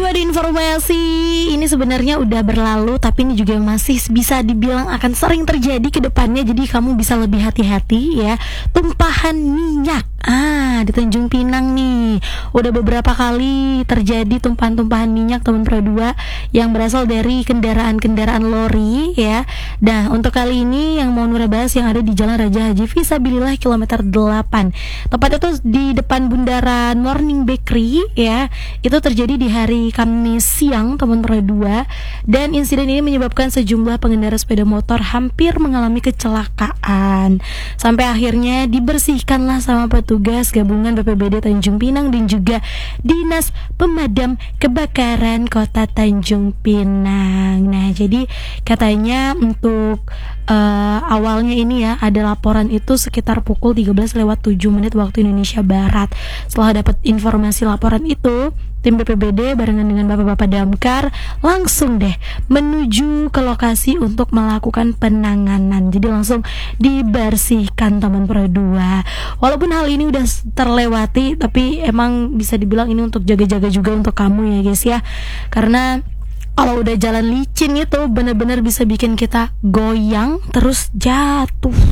belum ada informasi. Ini sebenarnya udah berlalu, tapi ini juga masih bisa dibilang akan sering terjadi ke depannya. Jadi kamu bisa lebih hati-hati ya. Tumpahan minyak di Tanjung Pinang nih. Udah beberapa kali terjadi tumpahan-tumpahan minyak teman Pro 2 yang berasal dari kendaraan-kendaraan lori ya. Nah, untuk kali ini yang mau Nura bahas yang ada di Jalan Raja Haji Fisabilillah kilometer 8. Tepatnya tuh di depan bundaran Morning Bakery ya. Itu terjadi di hari Kamis siang teman Pro 2, dan insiden ini menyebabkan sejumlah pengendara sepeda motor hampir mengalami kecelakaan. Sampai akhirnya dibersihkanlah sama petugas gabungan BPBD Tanjung Pinang dan juga Dinas Pemadam Kebakaran Kota Tanjung Pinang. Nah, jadi katanya untuk awalnya ini ya, ada laporan itu sekitar pukul 13:07 waktu Indonesia Barat. Setelah dapat informasi laporan itu, tim BPBD barengan dengan bapak-bapak damkar langsung deh menuju ke lokasi untuk melakukan penanganan. Jadi langsung dibersihkan teman Pro 2. Walaupun hal ini udah terlewati, tapi emang bisa dibilang ini untuk jaga-jaga juga untuk kamu ya guys ya. Karena kalau udah jalan licin itu benar-benar bisa bikin kita goyang terus jatuh.